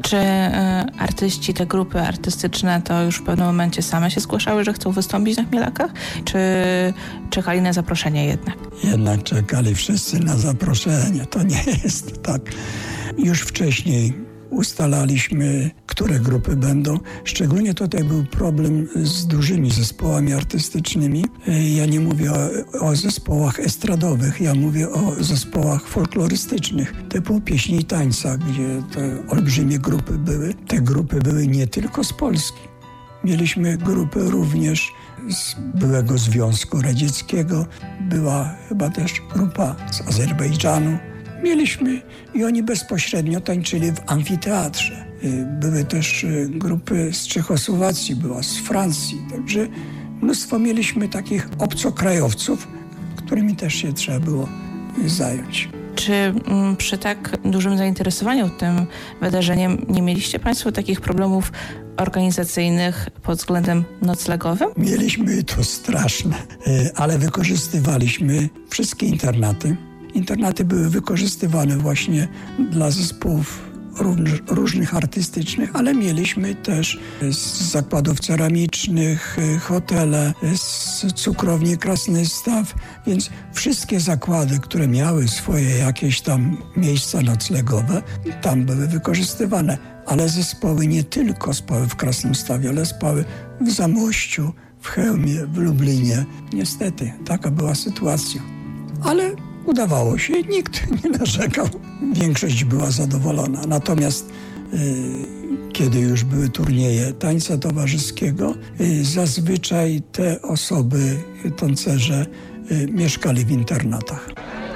Czy artyści, te grupy artystyczne to już w pewnym momencie same się zgłaszały, że chcą wystąpić na Chmielakach? Czy czekali na zaproszenie jednak? Jednak czekali wszyscy na zaproszenie. To nie jest tak. Już wcześniej ustalaliśmy, które grupy będą. Szczególnie tutaj był problem z dużymi zespołami artystycznymi. Ja nie mówię o zespołach estradowych, ja mówię o zespołach folklorystycznych, typu Pieśni i Tańca, gdzie te olbrzymie grupy były. Te grupy były nie tylko z Polski. Mieliśmy grupy również z byłego Związku Radzieckiego. Była chyba też grupa z Azerbejdżanu. Mieliśmy i oni bezpośrednio tańczyli w amfiteatrze. Były też grupy z Czechosłowacji, była z Francji. Także mnóstwo mieliśmy takich obcokrajowców, którymi też się trzeba było zająć. Czy przy tak dużym zainteresowaniu tym wydarzeniem nie mieliście Państwo takich problemów organizacyjnych pod względem noclegowym? Mieliśmy to straszne, ale wykorzystywaliśmy wszystkie internaty. Internaty były wykorzystywane właśnie dla zespołów różnych artystycznych, ale mieliśmy też z zakładów ceramicznych, hotele, z cukrowni Krasnystaw, więc wszystkie zakłady, które miały swoje jakieś tam miejsca noclegowe, tam były wykorzystywane. Ale zespoły nie tylko spały w Krasnystawie, ale spały w Zamościu, w Chełmie, w Lublinie. Niestety, taka była sytuacja. Ale udawało się, nikt nie narzekał. Większość była zadowolona. Natomiast kiedy już były turnieje tańca towarzyskiego, zazwyczaj te osoby, tancerze, mieszkali w internatach.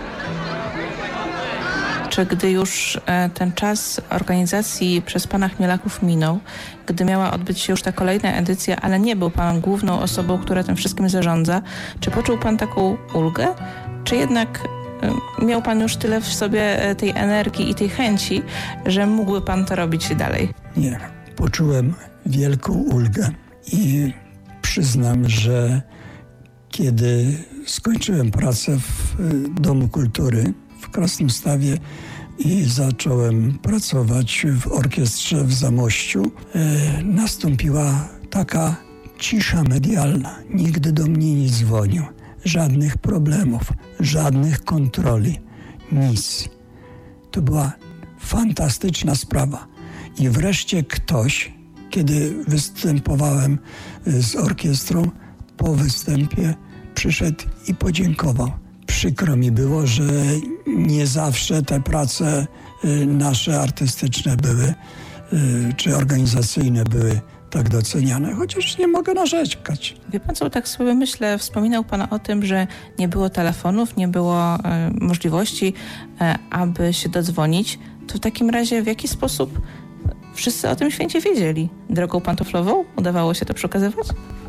Czy gdy już ten czas organizacji przez pana Chmielaków minął, gdy miała odbyć się już ta kolejna edycja, ale nie był pan główną osobą, która tym wszystkim zarządza, czy poczuł pan taką ulgę? Czy jednak miał pan już tyle w sobie tej energii i tej chęci, że mógłby pan to robić dalej? Nie, poczułem wielką ulgę i przyznam, że kiedy skończyłem pracę w Domu Kultury w Krasnystawie i zacząłem pracować w orkiestrze w Zamościu, nastąpiła taka cisza medialna. Nigdy do mnie nie dzwonił. Żadnych problemów, żadnych kontroli, nic. To była fantastyczna sprawa. I wreszcie ktoś, kiedy występowałem z orkiestrą, po występie przyszedł i podziękował. Przykro mi było, że nie zawsze te prace nasze artystyczne były, czy organizacyjne były tak doceniane, chociaż nie mogę narzekać. Wie pan co, tak sobie myślę, wspominał pan o tym, że nie było telefonów, nie było możliwości, aby się dodzwonić. To w takim razie w jaki sposób wszyscy o tym święcie wiedzieli? Drogą pantoflową? Udawało się to przekazywać?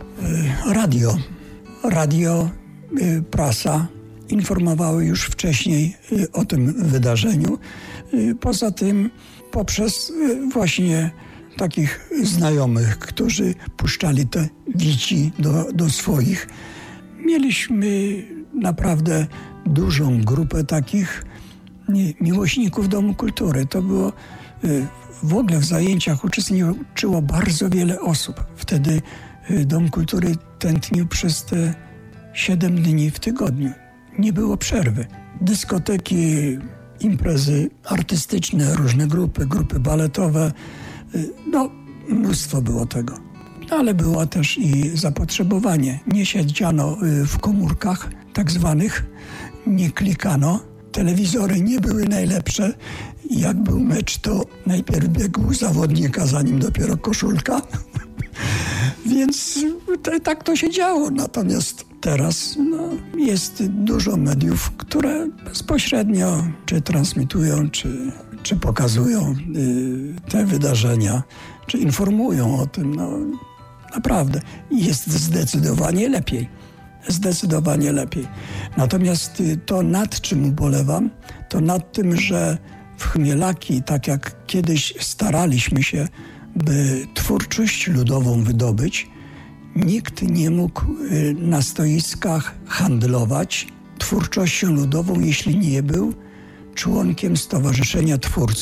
Radio, prasa informowały już wcześniej o tym wydarzeniu. Poza tym poprzez właśnie takich znajomych, którzy puszczali te wici do swoich. Mieliśmy naprawdę dużą grupę takich miłośników Domu Kultury. To było w ogóle w zajęciach uczestniczyło bardzo wiele osób. Wtedy Dom Kultury tętnił przez te 7 dni w tygodniu. Nie było przerwy. Dyskoteki, imprezy artystyczne, różne grupy baletowe. No, mnóstwo było tego. Ale było też i zapotrzebowanie. Nie siedziano w komórkach tak zwanych, nie klikano. Telewizory nie były najlepsze. Jak był mecz, to najpierw biegł zawodnik, a zanim dopiero koszulka. Więc tak to się działo. Natomiast teraz jest dużo mediów, które bezpośrednio czy transmitują, czy pokazują te wydarzenia, czy informują o tym. Naprawdę jest zdecydowanie lepiej. Zdecydowanie lepiej. Natomiast to, nad czym ubolewam, to nad tym, że w Chmielaki, tak jak kiedyś staraliśmy się, by twórczość ludową wydobyć, nikt nie mógł na stoiskach handlować twórczością ludową, jeśli nie był członkiem Stowarzyszenia Twórców.